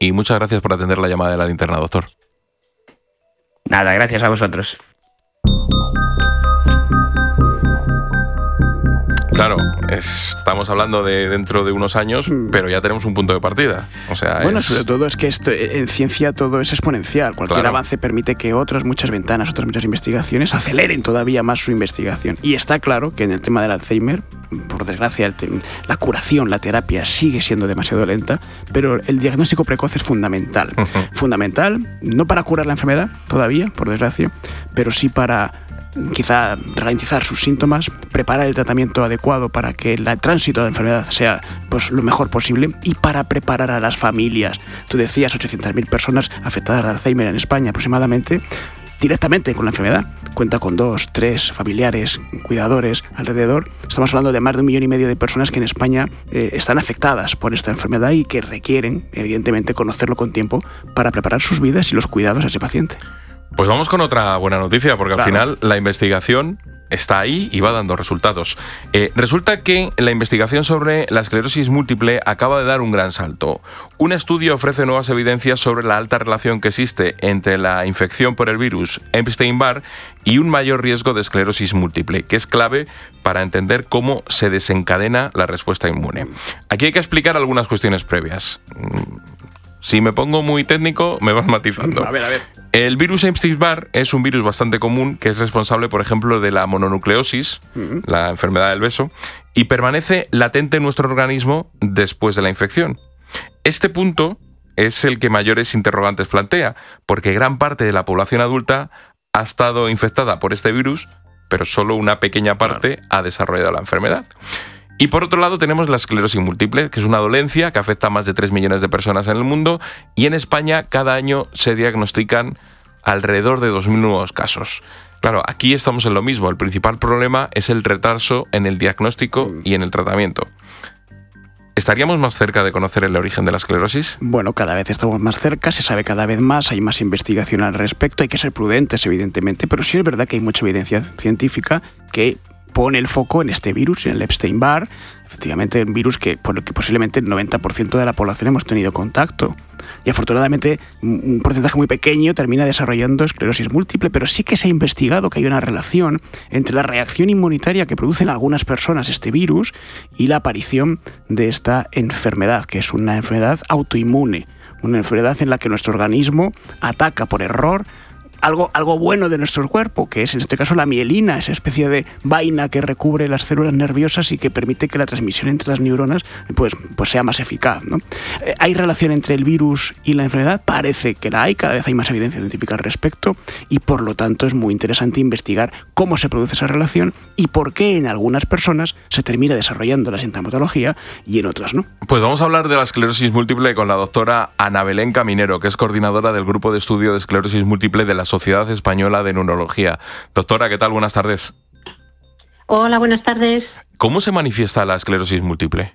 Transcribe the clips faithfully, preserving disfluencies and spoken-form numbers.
y muchas gracias por atender la llamada de la linterna, doctor. Nada, gracias a vosotros. Claro, estamos hablando de dentro de unos años, pero ya tenemos un punto de partida. O sea, bueno, es... sobre todo es que esto, en ciencia todo es exponencial. Cualquier claro. avance permite que otras muchas ventanas, otras muchas investigaciones aceleren todavía más su investigación. Y está claro que en el tema del Alzheimer, por desgracia, el te- la curación, la terapia sigue siendo demasiado lenta, pero el diagnóstico precoz es fundamental. Uh-huh. Fundamental, no para curar la enfermedad todavía, por desgracia, pero sí para quizá ralentizar sus síntomas, preparar el tratamiento adecuado para que el tránsito de la enfermedad sea pues, lo mejor posible y para preparar a las familias. Tú decías ochocientas mil personas afectadas de Alzheimer en España aproximadamente, directamente con la enfermedad. Cuenta con dos, tres familiares, cuidadores alrededor. Estamos hablando de más de un millón y medio de personas que en España eh, están afectadas por esta enfermedad y que requieren, evidentemente, conocerlo con tiempo para preparar sus vidas y los cuidados a ese paciente. Pues vamos con otra buena noticia, porque Claro. al final la investigación está ahí y va dando resultados. Eh, resulta que la investigación sobre la esclerosis múltiple acaba de dar un gran salto. Un estudio ofrece nuevas evidencias sobre la alta relación que existe entre la infección por el virus Epstein-Barr y un mayor riesgo de esclerosis múltiple, que es clave para entender cómo se desencadena la respuesta inmune. Aquí hay que explicar algunas cuestiones previas. Si me pongo muy técnico, me vas matizando. A ver, a ver. El virus Epstein-Barr es un virus bastante común que es responsable, por ejemplo, de la mononucleosis, uh-huh. la enfermedad del beso, y permanece latente en nuestro organismo después de la infección. Este punto es el que mayores interrogantes plantea, porque gran parte de la población adulta ha estado infectada por este virus, pero solo una pequeña parte ha desarrollado la enfermedad. Y por otro lado tenemos la esclerosis múltiple, que es una dolencia que afecta a más de tres millones de personas en el mundo, y en España cada año se diagnostican alrededor de dos mil nuevos casos. Claro, aquí estamos en lo mismo. El principal problema es el retraso en el diagnóstico y en el tratamiento. ¿Estaríamos más cerca de conocer el origen de la esclerosis? Bueno, cada vez estamos más cerca, se sabe cada vez más, hay más investigación al respecto, hay que ser prudentes, evidentemente, pero sí es verdad que hay mucha evidencia científica que pone el foco en este virus, en el Epstein-Barr, efectivamente un virus que, por el que posiblemente el noventa por ciento de la población hemos tenido contacto. Y afortunadamente un porcentaje muy pequeño termina desarrollando esclerosis múltiple, pero sí que se ha investigado que hay una relación entre la reacción inmunitaria que producen algunas personas este virus y la aparición de esta enfermedad, que es una enfermedad autoinmune, una enfermedad en la que nuestro organismo ataca por error Algo, algo bueno de nuestro cuerpo, que es en este caso la mielina, esa especie de vaina que recubre las células nerviosas y que permite que la transmisión entre las neuronas pues, pues sea más eficaz, ¿no? Eh, ¿Hay relación entre el virus y la enfermedad? Parece que la hay, cada vez hay más evidencia científica al respecto y por lo tanto es muy interesante investigar cómo se produce esa relación y por qué en algunas personas se termina desarrollando la sintomatología y en otras no. Pues vamos a hablar de la esclerosis múltiple con la doctora Ana Belén Caminero, que es coordinadora del Grupo de Estudio de Esclerosis Múltiple de la Sociedad Española de Neurología. Doctora, ¿qué tal? Buenas tardes. Hola, buenas tardes. ¿Cómo se manifiesta la esclerosis múltiple?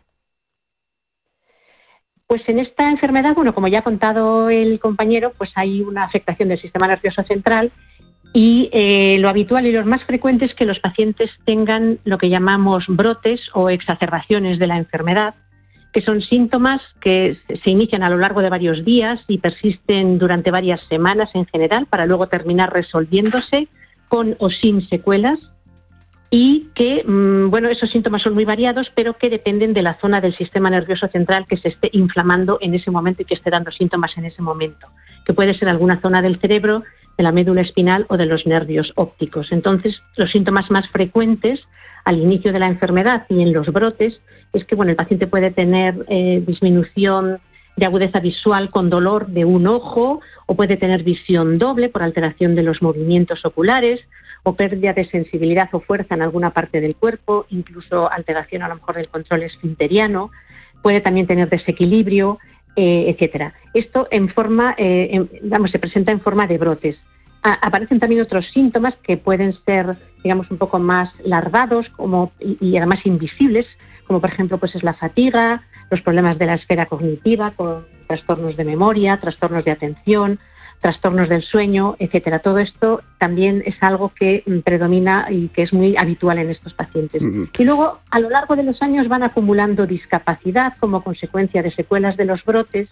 Pues en esta enfermedad, bueno, como ya ha contado el compañero, pues hay una afectación del sistema nervioso central y eh, lo habitual y lo más frecuente es que los pacientes tengan lo que llamamos brotes o exacerbaciones de la enfermedad, que son síntomas que se inician a lo largo de varios días y persisten durante varias semanas en general para luego terminar resolviéndose con o sin secuelas y que, bueno, esos síntomas son muy variados, pero que dependen de la zona del sistema nervioso central que se esté inflamando en ese momento y que esté dando síntomas en ese momento, que puede ser alguna zona del cerebro, de la médula espinal o de los nervios ópticos. Entonces, los síntomas más frecuentes al inicio de la enfermedad y en los brotes es que bueno, el paciente puede tener eh, disminución de agudeza visual con dolor de un ojo o puede tener visión doble por alteración de los movimientos oculares o pérdida de sensibilidad o fuerza en alguna parte del cuerpo, incluso alteración a lo mejor del control esfinteriano, puede también tener desequilibrio, eh, etcétera. Esto en forma, eh, en, vamos, se presenta en forma de brotes. A, aparecen también otros síntomas que pueden ser, digamos, un poco más larvados como, y, y además invisibles, como por ejemplo pues es la fatiga, los problemas de la esfera cognitiva, con trastornos de memoria, trastornos de atención, trastornos del sueño, etcétera. Todo esto también es algo que predomina y que es muy habitual en estos pacientes. Uh-huh. Y luego, a lo largo de los años van acumulando discapacidad como consecuencia de secuelas de los brotes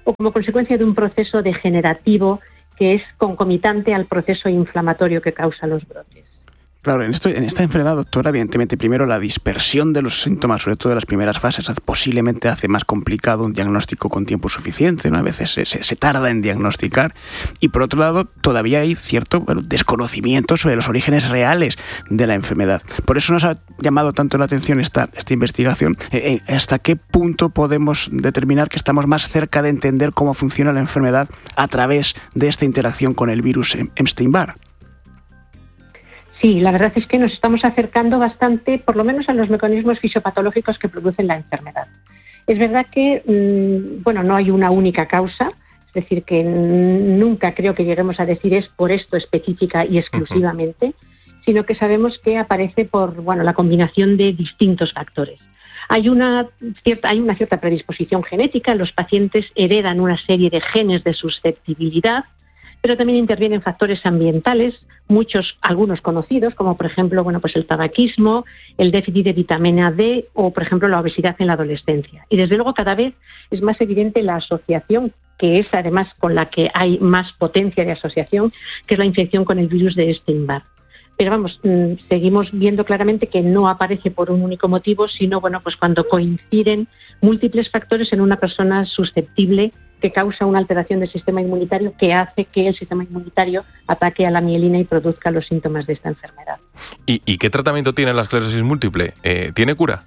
o como consecuencia de un proceso degenerativo que es concomitante al proceso inflamatorio que causa los brotes. Claro, en, esto, en esta enfermedad, doctora, evidentemente, primero la dispersión de los síntomas, sobre todo de las primeras fases, posiblemente hace más complicado un diagnóstico con tiempo suficiente, ¿no? A veces se, se, se tarda en diagnosticar. Y por otro lado, todavía hay cierto bueno, desconocimiento sobre los orígenes reales de la enfermedad. Por eso nos ha llamado tanto la atención esta, esta investigación. Eh, eh, ¿Hasta qué punto podemos determinar que estamos más cerca de entender cómo funciona la enfermedad a través de esta interacción con el virus Epstein-Barr? Sí, la verdad es que nos estamos acercando bastante, por lo menos a los mecanismos fisiopatológicos que producen la enfermedad. Es verdad que, mmm, bueno, no hay una única causa, es decir, que nunca creo que lleguemos a decir es por esto específica y exclusivamente, uh-huh. sino que sabemos que aparece por, bueno, la combinación de distintos factores. Hay una cierta, hay una cierta predisposición genética, los pacientes heredan una serie de genes de susceptibilidad, pero también intervienen factores ambientales, muchos, algunos conocidos, como por ejemplo, bueno, pues el tabaquismo, el déficit de vitamina D o, por ejemplo, la obesidad en la adolescencia. Y desde luego cada vez es más evidente la asociación, que es además con la que hay más potencia de asociación, que es la infección con el virus de Epstein-Barr. Pero vamos, seguimos viendo claramente que no aparece por un único motivo, sino bueno, pues cuando coinciden múltiples factores en una persona susceptible que causa una alteración del sistema inmunitario que hace que el sistema inmunitario ataque a la mielina y produzca los síntomas de esta enfermedad. ¿Y, y qué tratamiento tiene la esclerosis múltiple? Eh, ¿Tiene cura?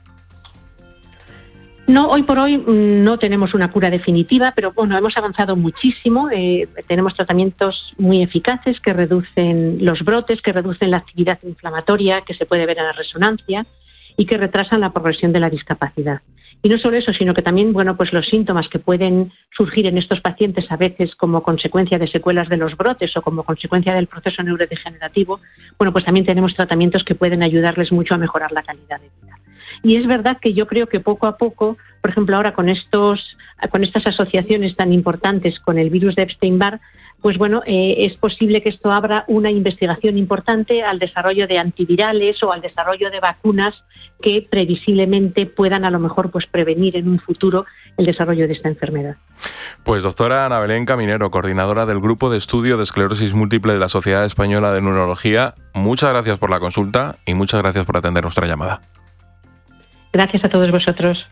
No, hoy por hoy no tenemos una cura definitiva, pero bueno, hemos avanzado muchísimo. Eh, tenemos tratamientos muy eficaces que reducen los brotes, que reducen la actividad inflamatoria que se puede ver en la resonancia y que retrasan la progresión de la discapacidad. Y no solo eso, sino que también, bueno, pues los síntomas que pueden surgir en estos pacientes a veces como consecuencia de secuelas de los brotes o como consecuencia del proceso neurodegenerativo, bueno, pues también tenemos tratamientos que pueden ayudarles mucho a mejorar la calidad de vida. Y es verdad que yo creo que poco a poco, por ejemplo, ahora con estos, con estas asociaciones tan importantes con el virus de Epstein-Barr, pues bueno, eh, es posible que esto abra una investigación importante al desarrollo de antivirales o al desarrollo de vacunas que previsiblemente puedan a lo mejor pues prevenir en un futuro el desarrollo de esta enfermedad. Pues doctora Ana Belén Caminero, coordinadora del Grupo de Estudio de Esclerosis Múltiple de la Sociedad Española de Neurología, muchas gracias por la consulta y muchas gracias por atender nuestra llamada. Gracias a todos vosotros.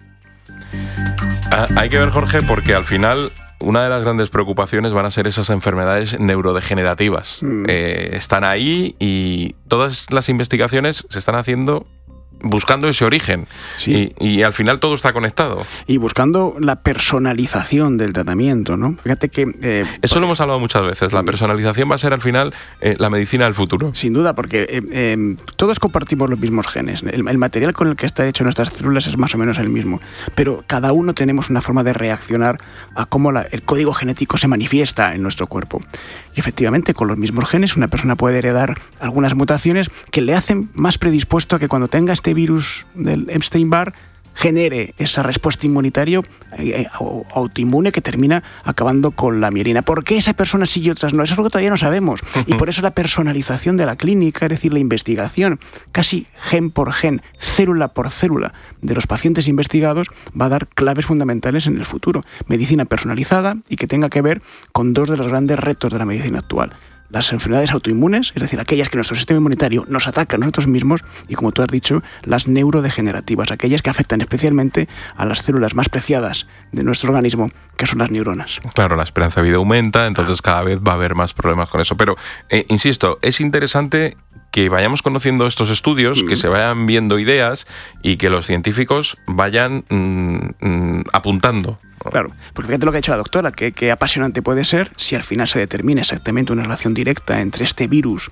Ah, hay que ver, Jorge, porque al final una de las grandes preocupaciones van a ser esas enfermedades neurodegenerativas. Mm. Eh, están ahí y todas las investigaciones se están haciendo buscando ese origen. Sí. Y, y al final todo está conectado. Y buscando la personalización del tratamiento, ¿no? Fíjate que... Eh, Eso porque, lo hemos hablado muchas veces. La personalización va a ser al final eh, la medicina del futuro. Sin duda, porque eh, eh, todos compartimos los mismos genes. El, el material con el que está hecho nuestras células es más o menos el mismo. Pero cada uno tenemos una forma de reaccionar a cómo la, el código genético se manifiesta en nuestro cuerpo. Y efectivamente, con los mismos genes, una persona puede heredar algunas mutaciones que le hacen más predispuesto a que cuando tenga este virus del Epstein-Barr genere esa respuesta inmunitaria eh, autoinmune que termina acabando con la mielina. ¿Por qué esa persona sí y otras no? Eso es lo que todavía no sabemos. Y por eso la personalización de la clínica, es decir, la investigación casi gen por gen, célula por célula de los pacientes investigados, va a dar claves fundamentales en el futuro. Medicina personalizada y que tenga que ver con dos de los grandes retos de la medicina actual. Las enfermedades autoinmunes, es decir, aquellas que nuestro sistema inmunitario nos ataca a nosotros mismos, y como tú has dicho, las neurodegenerativas, aquellas que afectan especialmente a las células más preciadas de nuestro organismo, que son las neuronas. Claro, la esperanza de vida aumenta, entonces cada vez va a haber más problemas con eso. Pero, eh, insisto, es interesante que vayamos conociendo estos estudios, mm. que se vayan viendo ideas y que los científicos vayan mm, mm, apuntando. Claro, porque fíjate lo que ha dicho la doctora, que, que apasionante puede ser si al final se determina exactamente una relación directa entre este virus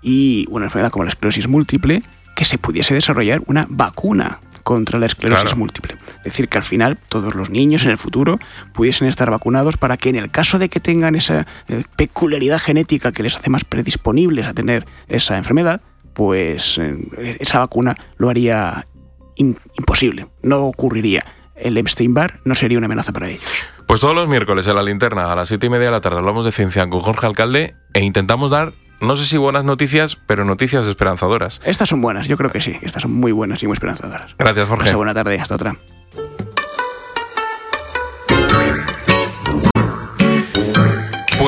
y una enfermedad como la esclerosis múltiple, que se pudiese desarrollar una vacuna contra la esclerosis claro. múltiple. Es decir, que al final todos los niños en el futuro pudiesen estar vacunados para que en el caso de que tengan esa eh, peculiaridad genética que les hace más predisponibles a tener esa enfermedad, pues eh, esa vacuna lo haría in, imposible, no ocurriría. El Epstein-Barr no sería una amenaza para ellos. Pues todos los miércoles en La Linterna, a las siete y media de la tarde, hablamos de ciencia con Jorge Alcalde e intentamos dar, no sé si buenas noticias, pero noticias esperanzadoras. Estas son buenas, yo creo que sí. Estas son muy buenas y muy esperanzadoras. Gracias, Jorge. Pasa buena tarde, hasta otra.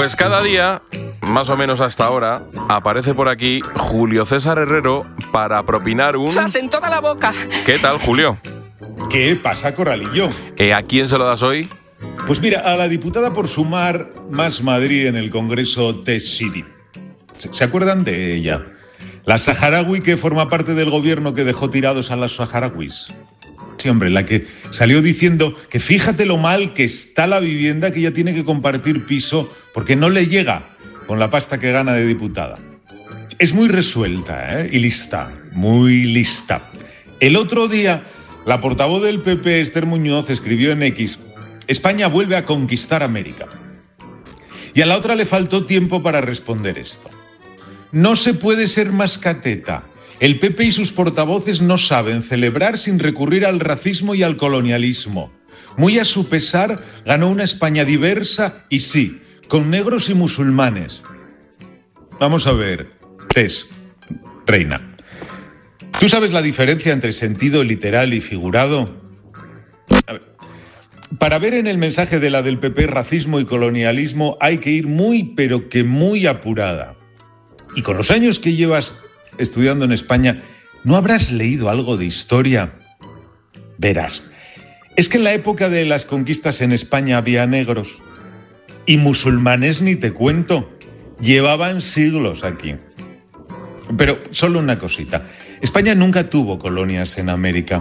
Pues cada día, más o menos hasta ahora, aparece por aquí Julio César Herrero para propinar un... ¡Zas en toda la boca! ¿Qué tal, Julio? ¿Qué pasa, Corralillo? Eh, ¿A quién se lo das hoy? Pues mira, a la diputada por Sumar Más Madrid en el Congreso Tess Sidi. ¿Se acuerdan de ella? La saharaui que forma parte del gobierno que dejó tirados a las saharauis. Sí, hombre, la que salió diciendo que fíjate lo mal que está la vivienda, que ella tiene que compartir piso porque no le llega con la pasta que gana de diputada. Es muy resuelta, ¿eh? Y lista, muy lista. El otro día, la portavoz del P P, Esther Muñoz, escribió en X: España vuelve a conquistar América. Y a la otra le faltó tiempo para responder esto. No se puede ser más cateta. El P P y sus portavoces no saben celebrar sin recurrir al racismo y al colonialismo. Muy a su pesar, ganó una España diversa y sí, con negros y musulmanes. Vamos a ver, Tess, reina. ¿Tú sabes la diferencia entre sentido literal y figurado? A ver, para ver en el mensaje de la del P P racismo y colonialismo hay que ir muy, pero que muy apurada. Y con los años que llevas estudiando en España, ¿no habrás leído algo de historia? Verás, es que en la época de las conquistas en España había negros y musulmanes ni te cuento, llevaban siglos aquí. Pero solo una cosita, España nunca tuvo colonias en América.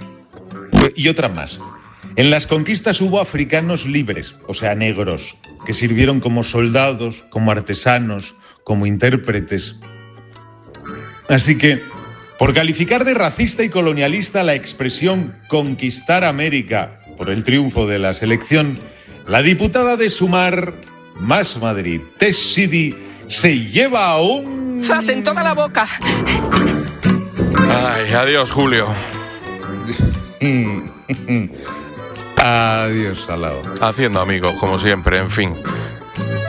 Y otra más, en las conquistas hubo africanos libres, o sea, negros, que sirvieron como soldados, como artesanos, como intérpretes. Así que, por calificar de racista y colonialista la expresión conquistar América por el triunfo de la selección, la diputada de Sumar Más Madrid, Tess Sidi, se lleva un... ¡Zas en toda la boca! Ay, adiós, Julio. Adiós, Salao. Haciendo amigos, como siempre, en fin.